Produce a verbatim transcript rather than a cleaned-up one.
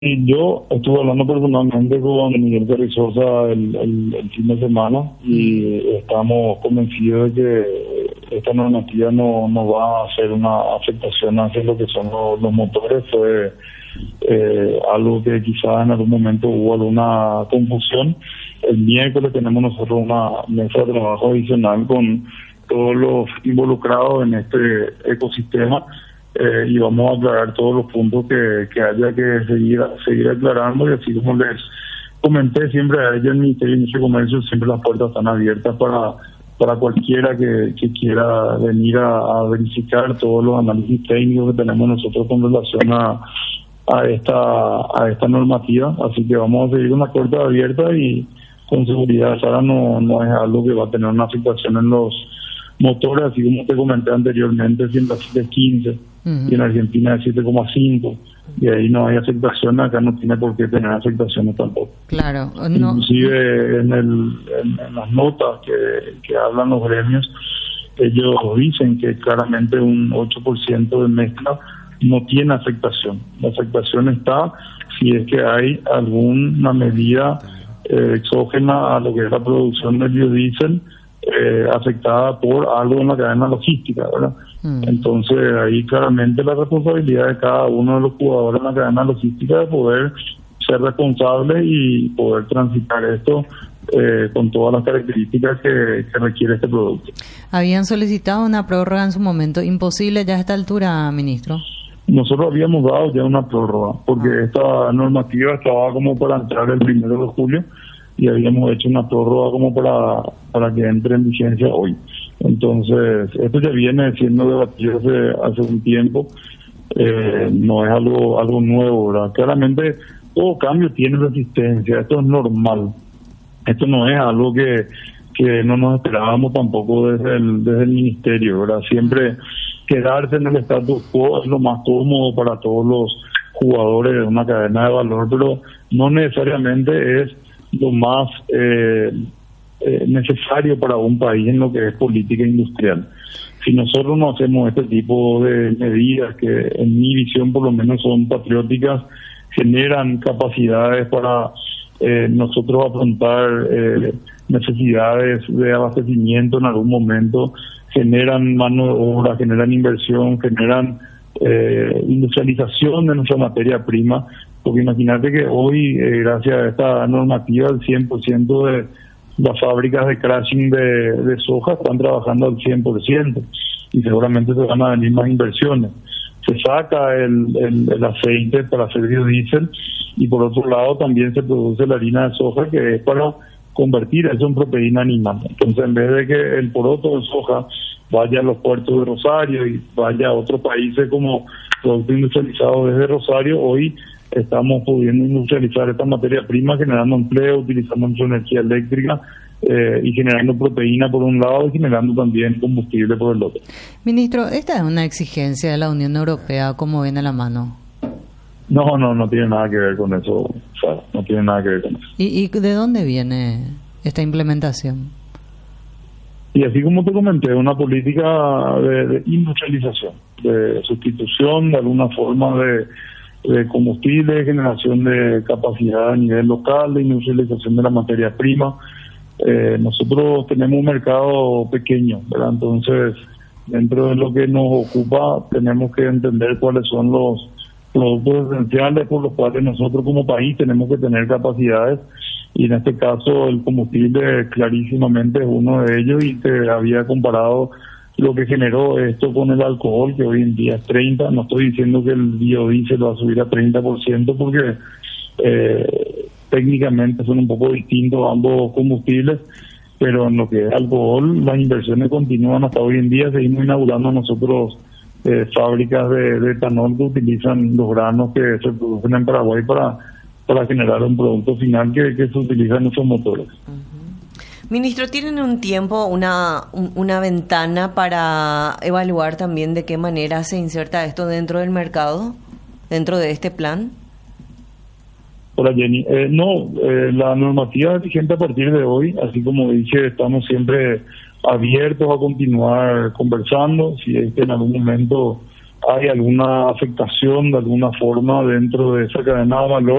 Y yo estuve hablando personalmente con Miguel Carrizosa el, el, el fin de semana y estamos convencidos de que esta normativa no, no va a hacer una afectación hacia lo que son los, los motores. Fue eh, algo que quizás en algún momento hubo alguna confusión. El miércoles tenemos nosotros una mesa de trabajo adicional con todos los involucrados en este ecosistema. Eh, y vamos a aclarar todos los puntos que, que haya que seguir seguir aclarando, y así como les comenté siempre a ellos, el Ministerio de Comercio, siempre las puertas están abiertas para para cualquiera que, que quiera venir a, a verificar todos los análisis técnicos que tenemos nosotros con relación a, a esta a esta normativa. Así que vamos a seguir una puerta abierta y con seguridad, Sara, no, no es algo que va a tener una afectación en los motores, así como te comenté anteriormente, si en Brasil es quince uh-huh. y en Argentina es siete coma cinco, y ahí no hay afectación, acá no tiene por qué tener afectaciones tampoco. Claro, no. Inclusive en, el, en, en las notas que, que hablan los gremios, ellos dicen que claramente un ocho por ciento de mezcla no tiene afectación. La afectación está si es que hay alguna medida eh, exógena a lo que es la producción del biodiesel, Eh, afectada por algo en la cadena logística, ¿verdad? Mm. Entonces ahí claramente la responsabilidad de cada uno de los jugadores en la cadena logística de poder ser responsable y poder transitar esto eh, con todas las características que, que requiere este producto. Habían solicitado una prórroga en su momento, imposible ya a esta altura, ministro. Nosotros habíamos dado ya una prórroga porque ah. esta normativa estaba como para entrar el primero de julio y habíamos hecho una prórroga como para para que entre en vigencia hoy. Entonces, esto ya viene siendo debatido hace, hace un tiempo, eh, no es algo algo nuevo, ¿verdad? Claramente, todo cambio tiene resistencia, esto es normal. Esto no es algo que, que no nos esperábamos tampoco desde el, desde el ministerio, ¿verdad? Siempre quedarse en el status quo es lo más cómodo para todos los jugadores de una cadena de valor, pero no necesariamente es lo más eh, eh, necesario para un país en lo que es política industrial. Si nosotros no hacemos este tipo de medidas que en mi visión por lo menos son patrióticas, generan capacidades para eh, nosotros afrontar eh, necesidades de abastecimiento en algún momento, generan mano de obra, generan inversión, generan eh, industrialización de nuestra materia prima. Porque imagínate que hoy, eh, gracias a esta normativa, el cien por ciento de las fábricas de crushing de, de soja están trabajando al cien por ciento y seguramente se van a venir más inversiones. Se saca el, el, el aceite para hacer biodiesel y por otro lado también se produce la harina de soja, que es para convertir eso en proteína animal. Entonces, en vez de que el poroto de soja vaya a los puertos de Rosario y vaya a otros países como producto industrializado desde Rosario, hoy estamos pudiendo industrializar esta materia prima, generando empleo, utilizando nuestra energía eléctrica eh, y generando proteína por un lado y generando también combustible por el otro. Ministro, ¿esta es una exigencia de la Unión Europea? ¿Cómo ven a la mano? No, no, no tiene nada que ver con eso, o sea, no tiene nada que ver con eso. ¿Y, y de dónde viene esta implementación? Y así como te comenté, una política de, de industrialización, de sustitución de alguna forma de de combustible, generación de capacidad a nivel local, de industrialización de la materia prima. Eh, nosotros tenemos un mercado pequeño, ¿verdad? Entonces, dentro de lo que nos ocupa, tenemos que entender cuáles son los productos esenciales por los cuales nosotros como país tenemos que tener capacidades, y en este caso el combustible clarísimamente es uno de ellos, y te había comparado lo que generó esto con el alcohol, que hoy en día es treinta. No estoy diciendo que el biodiesel va a subir a treinta por ciento porque eh, técnicamente son un poco distintos ambos combustibles, pero en lo que es alcohol, las inversiones continúan hasta hoy en día. Seguimos inaugurando nosotros eh, fábricas de, de etanol que utilizan los granos que se producen en Paraguay para, para generar un producto final que, que se utiliza en nuestros motores. Ministro, ¿tienen un tiempo, una una ventana para evaluar también de qué manera se inserta esto dentro del mercado, dentro de este plan? Hola, Jenny. Eh, no, eh, la normativa es vigente a partir de hoy, así como dije, estamos siempre abiertos a continuar conversando. Si es que en algún momento hay alguna afectación de alguna forma dentro de esa cadena de valor,